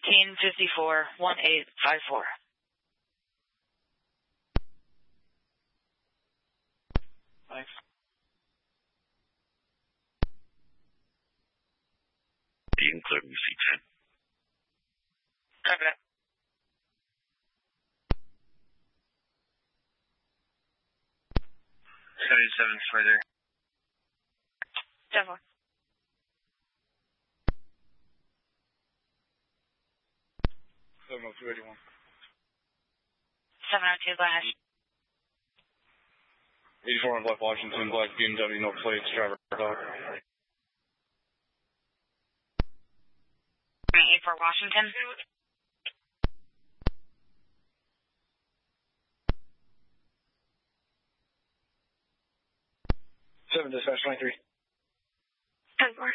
1854-1854. Thanks. You can clear receipt 10. Copy that. Further. 10-4. 70281. 702, go ahead. 84 on Black Washington, Black BMW, no plates, driver dog. 84 Washington. 7 dispatch 23. 10-4.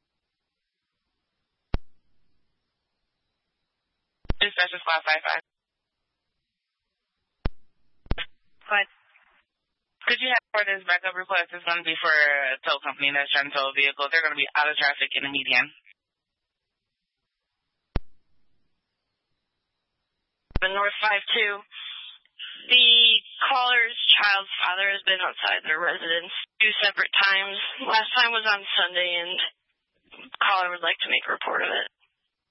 Dispatch is class 55. Go ahead. Could you have for this backup request? It's going to be for a tow company that's trying to tow a vehicle. They're going to be out of traffic in the median. The North 52. The caller's child's father has been outside their residence 2 separate times. Last time was on Sunday, and the caller would like to make a report of it.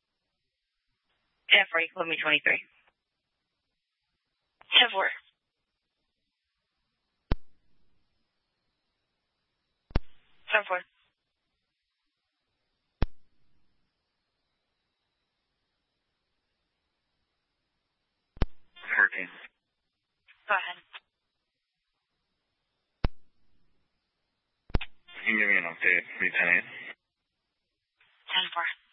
Yeah, for you, put me 23. 10-4. 10-4. Go ahead. You can give me an update, 310-8. 10-4.